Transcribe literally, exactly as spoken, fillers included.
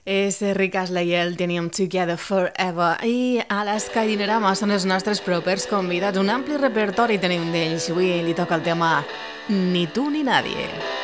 És Rick Astley i el Teníem Together Forever. I a l'Sky Dinerama són els nostres propers convidats. Un ampli repertori tenim d'ells. Avui li toca el tema Ni tu ni nadie.